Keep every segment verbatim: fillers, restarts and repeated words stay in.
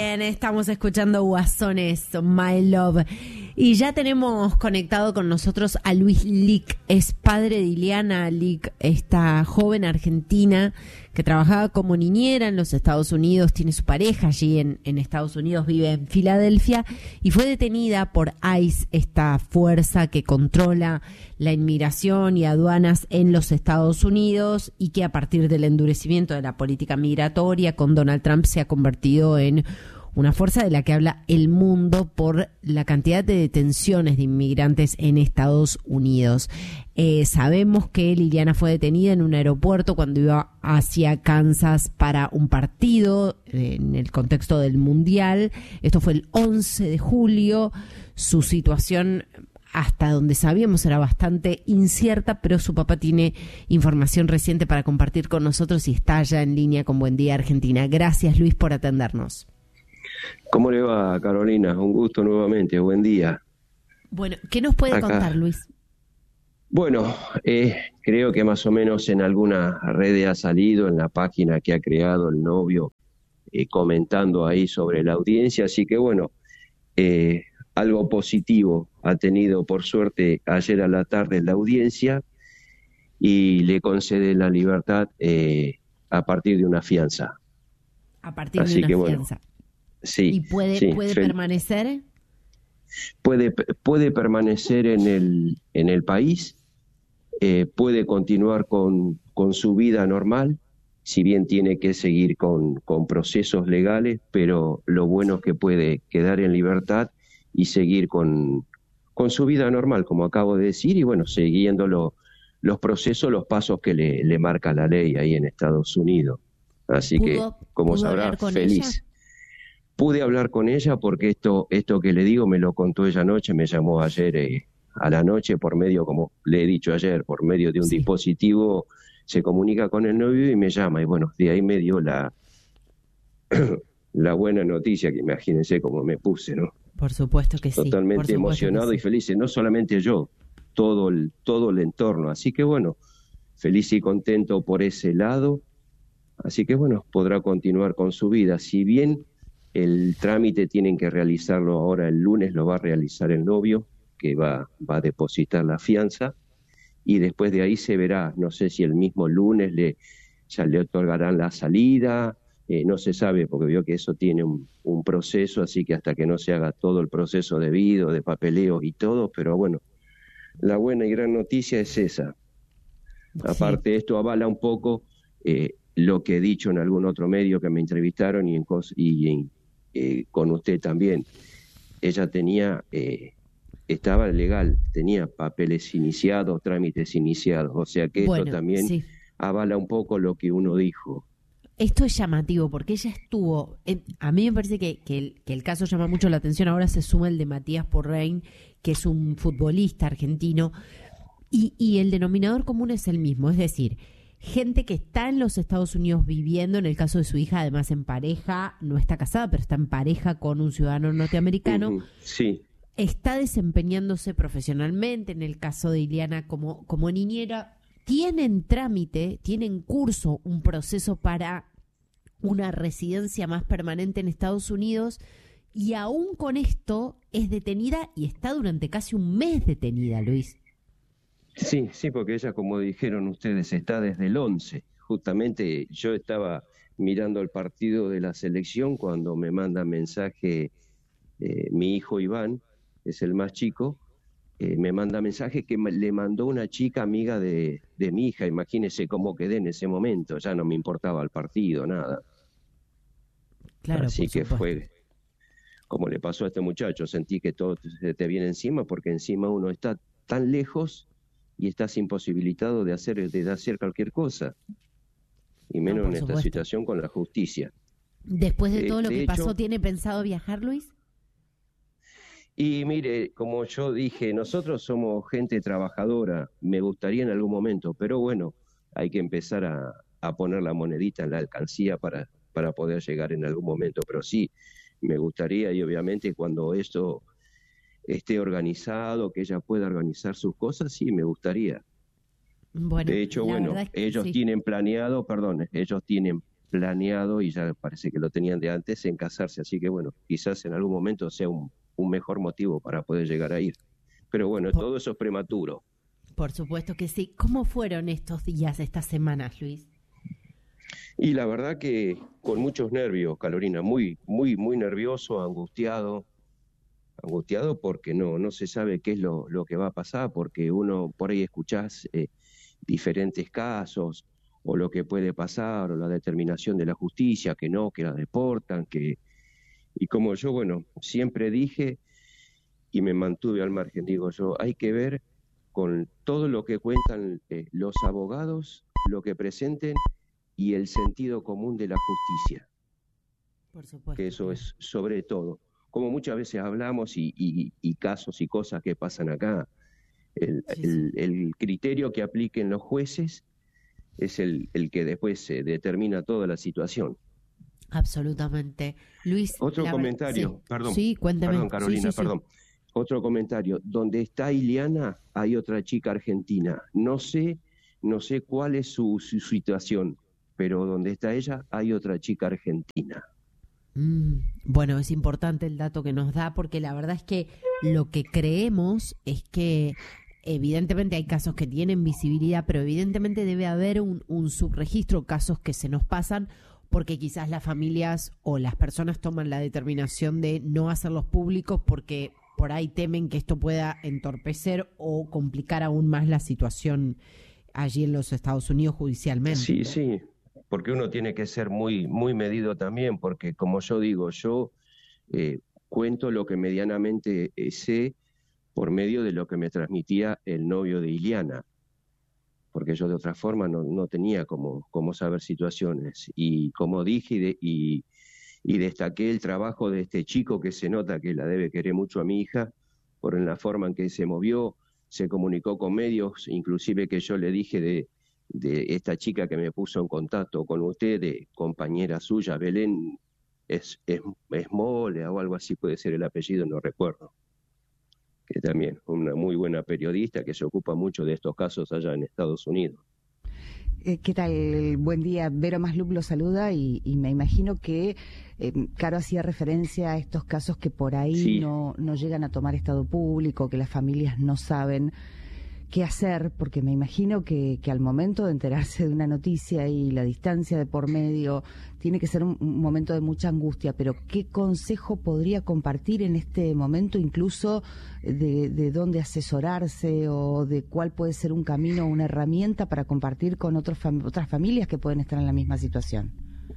bien, estamos escuchando Guasones, My Love. Y ya tenemos conectado con nosotros a Luis Lick, es padre de Ileana Lick, esta joven argentina que trabajaba como niñera en los Estados Unidos, tiene su pareja allí en, en Estados Unidos, vive en Filadelfia y fue detenida por ICE, esta fuerza que controla la inmigración y aduanas en los Estados Unidos y que a partir del endurecimiento de la política migratoria con Donald Trump se ha convertido en una fuerza de la que habla el mundo por la cantidad de detenciones de inmigrantes en Estados Unidos. Eh, sabemos que Liliana fue detenida en un aeropuerto cuando iba hacia Kansas para un partido eh, en el contexto del Mundial. Esto fue el once de julio. Su situación, hasta donde sabíamos, era bastante incierta, pero su papá tiene información reciente para compartir con nosotros y está ya en línea con Buen Día Argentina. Gracias, Luis, por atendernos. ¿Cómo le va, Carolina? Un gusto nuevamente, buen día. Bueno, ¿qué nos puede Acá. contar, Luis? Bueno, eh, creo que más o menos en alguna red ha salido, en la página que ha creado el novio, eh, comentando ahí sobre la audiencia, así que bueno, eh, algo positivo ha tenido por suerte ayer a la tarde la audiencia y le concede la libertad eh, a partir de una fianza. A partir así de una que, fianza. Bueno, Sí, ¿Y puede, sí, puede fel- permanecer? Puede, puede permanecer en el, en el país, eh, puede continuar con, con su vida normal, si bien tiene que seguir con, con procesos legales, pero lo bueno es que puede quedar en libertad y seguir con, con su vida normal, como acabo de decir, y bueno, siguiendo lo- los procesos, los pasos que le, le marca la ley ahí en Estados Unidos. Así que, ¿Pudo- como pudo sabrá, hablar con feliz. ella? Pude hablar con ella porque esto esto que le digo me lo contó ella anoche, me llamó ayer eh, a la noche por medio, como le he dicho ayer, por medio de un Sí. dispositivo, se comunica con el novio y me llama. Y bueno, de ahí me dio la, la buena noticia, que imagínense cómo me puse, ¿no? Por supuesto que sí. Totalmente por supuesto emocionado que y sí. feliz, no solamente yo, todo el, todo el entorno. Así que bueno, feliz y contento por ese lado. Así que bueno, podrá continuar con su vida. Si bien el trámite tienen que realizarlo ahora el lunes, lo va a realizar el novio, que va, va a depositar la fianza, y después de ahí se verá, no sé si el mismo lunes le, ya le otorgarán la salida, eh, no se sabe, porque veo que eso tiene un, un proceso, así que hasta que no se haga todo el proceso debido, de papeleo y todo, pero bueno, la buena y gran noticia es esa. Aparte, esto avala un poco eh, lo que he dicho en algún otro medio que me entrevistaron y, en cos- y en, eh, con usted también. Ella tenía, eh, estaba legal, tenía papeles iniciados, trámites iniciados, o sea que Bueno, esto también sí. avala un poco lo que uno dijo. Esto es llamativo porque ella estuvo, eh, a mí me parece que, que, el, que el caso llama mucho la atención, ahora se suma el de Matías Porrein, que es un futbolista argentino, y, y el denominador común es el mismo, es decir, gente que está en los Estados Unidos viviendo, en el caso de su hija, además en pareja, no está casada, pero está en pareja con un ciudadano norteamericano, Ujú, sí, está desempeñándose profesionalmente, en el caso de Ileana como, como niñera, tienen trámite, tienen curso, un proceso para una residencia más permanente en Estados Unidos, y aún con esto es detenida y está durante casi un mes detenida, Luis. sí, sí, porque ella, como dijeron ustedes, está desde el once. Justamente yo estaba mirando el partido de la selección cuando me manda mensaje eh, mi hijo Iván, es el más chico, eh, me manda mensaje que me- le mandó una chica amiga de, de mi hija. Imagínese cómo quedé en ese momento, ya no me importaba el partido, nada. Claro, Así por que supuesto. fue como le pasó a este muchacho, sentí que todo se te viene encima porque encima uno está tan lejos y estás imposibilitado de hacer, de hacer cualquier cosa, y No, menos por en esta supuesto. situación con la justicia. Después de Eh, todo lo de que hecho, pasó, ¿tiene pensado viajar, Luis? Y mire, como yo dije, nosotros somos gente trabajadora, me gustaría en algún momento, pero bueno, hay que empezar a, a poner la monedita en la alcancía para, para poder llegar en algún momento, pero sí, me gustaría, y obviamente cuando esto esté organizado, que ella pueda organizar sus cosas, sí, me gustaría. Bueno, De hecho, la bueno, verdad es que ellos sí. tienen planeado, perdón, ellos tienen planeado y ya parece que lo tenían de antes en casarse, así que bueno, quizás en algún momento sea un, un mejor motivo para poder llegar a ir. Pero bueno, Por, todo eso es prematuro. por supuesto que sí. ¿Cómo fueron estos días, estas semanas, Luis? Y la verdad que con muchos nervios, Carolina, muy, muy, muy nervioso, angustiado, angustiado porque no, no se sabe qué es lo, lo que va a pasar, porque uno por ahí escuchás eh, diferentes casos, o lo que puede pasar, o la determinación de la justicia, que no, que la deportan, que... Y como yo, bueno, siempre dije y me mantuve al margen, digo yo, hay que ver con todo lo que cuentan eh, los abogados, lo que presenten y el sentido común de la justicia. Por supuesto. Que eso Claro. es sobre todo. Como muchas veces hablamos y, y, y casos y cosas que pasan acá, el, Sí, el, sí. el criterio que apliquen los jueces es el, el que después se determina toda la situación. Absolutamente. Luis, Otro la verdad, sí, comentario, perdón, sí, cuénteme. perdón Sí, Carolina, sí, sí. perdón. Otro comentario, donde está Ileana hay otra chica argentina. No sé, no sé cuál es su, su situación, pero donde está ella hay otra chica argentina. Mm, bueno, es importante el dato que nos da porque la verdad es que lo que creemos es que evidentemente hay casos que tienen visibilidad, pero evidentemente debe haber un, un subregistro, casos que se nos pasan porque quizás las familias o las personas toman la determinación de no hacerlos públicos porque por ahí temen que esto pueda entorpecer o complicar aún más la situación allí en los Estados Unidos judicialmente. Sí, sí, porque uno tiene que ser muy, muy medido también, porque como yo digo, yo eh, cuento lo que medianamente eh, sé por medio de lo que me transmitía el novio de Ileana, porque yo de otra forma no, no tenía como, como saber situaciones. Y como dije y, de, y, y destaqué el trabajo de este chico que se nota que la debe querer mucho a mi hija, por en la forma en que se movió, se comunicó con medios, inclusive que yo le dije de, de esta chica que me puso en contacto con usted, de compañera suya, Belén, es, es, es Mole o algo así puede ser el apellido, no recuerdo, que también una muy buena periodista que se ocupa mucho de estos casos allá en Estados Unidos. Eh, ¿Qué tal? Buen día. Vero Maslup lo saluda y, y me imagino que eh, Caro hacía referencia a estos casos que por ahí Sí. no, no llegan a tomar estado público, que las familias no saben qué hacer, porque me imagino que, que al momento de enterarse de una noticia y la distancia de por medio, tiene que ser un, un momento de mucha angustia, pero ¿qué consejo podría compartir en este momento, incluso de, de dónde asesorarse o de cuál puede ser un camino o una herramienta para compartir con otros fam- otras familias que pueden estar en la misma situación?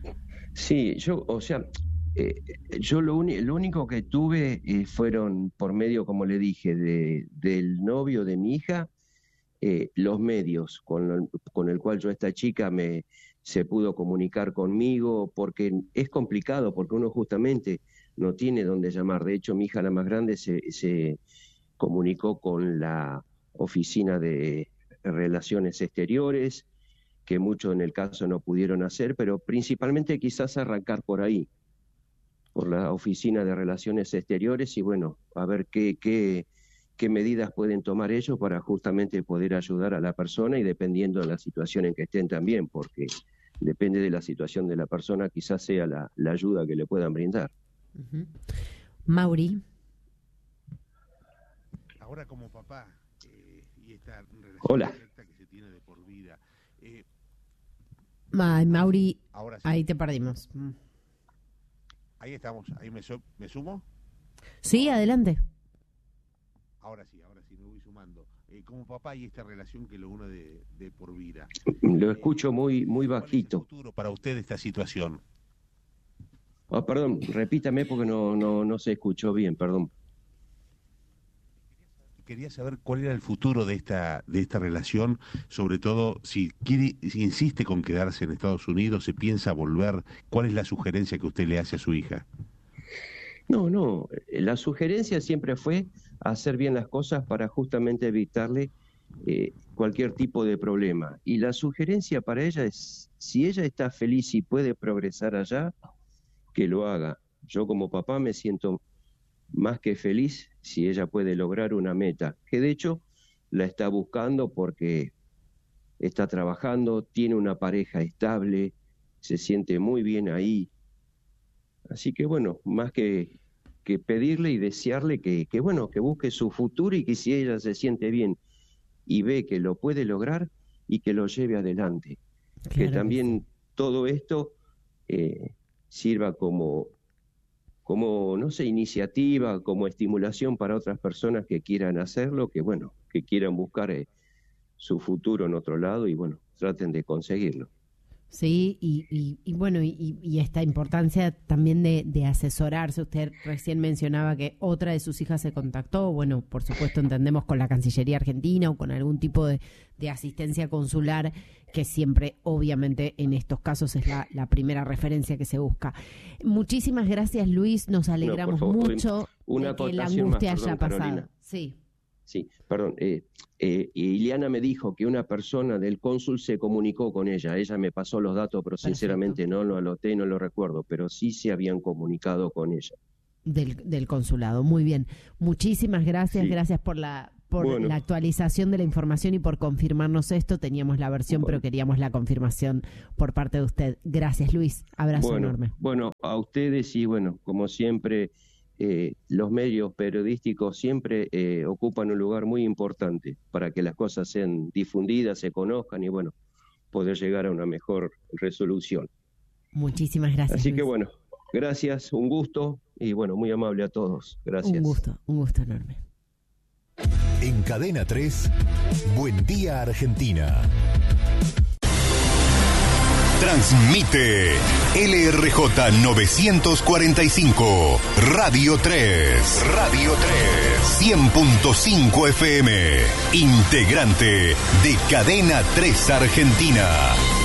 Sí, yo, o sea, eh, yo lo, uni- lo único que tuve eh, fueron por medio, como le dije, de, del novio de mi hija, eh, los medios con, el- con el cual yo esta chica me se pudo comunicar conmigo, porque es complicado, porque uno justamente no tiene dónde llamar. De hecho, mi hija la más grande se, se comunicó con la oficina de Relaciones Exteriores, que muchos en el caso no pudieron hacer, pero principalmente quizás arrancar por ahí, por la Oficina de Relaciones Exteriores y bueno, a ver qué, qué, qué medidas pueden tomar ellos para justamente poder ayudar a la persona y dependiendo de la situación en que estén también, porque depende de la situación de la persona, quizás sea la, la ayuda que le puedan brindar. Uh-huh. Mauri. Ahora como papá eh, y esta relación Hola. directa que se tiene de por vida. Eh, Ay, Mauri, ahora sí. ahí te perdimos. Ahí estamos, ahí me, so- me sumo. Sí, adelante. Ahora sí, ahora sí, me voy sumando. Eh, como papá y esta relación que lo une de, de por vida. Lo escucho muy, muy ¿Cuál es el bajito. futuro para usted de esta situación? Oh, perdón, repítame porque no, no, no se escuchó bien, perdón. Quería saber cuál era el futuro de esta de esta relación, sobre todo si quiere, si insiste con quedarse en Estados Unidos, se piensa volver, ¿cuál es la sugerencia que usted le hace a su hija? No, no, la sugerencia siempre fue hacer bien las cosas para justamente evitarle eh, cualquier tipo de problema. Y la sugerencia para ella es, si ella está feliz y puede progresar allá, que lo haga. Yo como papá me siento más que feliz si ella puede lograr una meta, que de hecho la está buscando porque está trabajando, tiene una pareja estable, se siente muy bien ahí. Así que bueno, más que, que pedirle y desearle que, que bueno, que busque su futuro y que si ella se siente bien y ve que lo puede lograr y que lo lleve adelante. Claro, que también sí. Todo esto eh, sirva como, como, no sé, iniciativa, como estimulación para otras personas que quieran hacerlo, que bueno, que quieran buscar eh, su futuro en otro lado y bueno, traten de conseguirlo. Sí, y, y, y bueno, y, y esta importancia también de, de asesorarse. Usted recién mencionaba que otra de sus hijas se contactó, bueno, por supuesto entendemos con la Cancillería Argentina o con algún tipo de, de asistencia consular, que siempre, obviamente, en estos casos es la, la primera referencia que se busca. Muchísimas gracias, Luis, nos alegramos no, favor, mucho una de que la angustia más, perdón, haya pasado. Carolina. Sí. Sí, perdón. Eh, eh, Ileana me dijo que una persona del cónsul se comunicó con ella. Ella me pasó los datos, pero Perfecto. Sinceramente no lo anoté, no lo recuerdo, pero sí se habían comunicado con ella. Del, del consulado, muy bien. Muchísimas gracias, sí. gracias por la por bueno. la actualización de la información y por confirmarnos esto. Teníamos la versión, bueno. pero queríamos la confirmación por parte de usted. Gracias, Luis. Abrazo bueno, enorme. Bueno, a ustedes y bueno, como siempre... Eh, los medios periodísticos siempre eh, ocupan un lugar muy importante para que las cosas sean difundidas, se conozcan y bueno, poder llegar a una mejor resolución. Muchísimas gracias. Así Luis. que bueno, gracias, un gusto y bueno, muy amable a todos. Gracias. Un gusto, un gusto enorme. En Cadena tres, Buen Día Argentina. Transmite L R J novecientos cuarenta y cinco, Radio tres. Radio tres. cien punto cinco F M. Integrante de Cadena tres Argentina.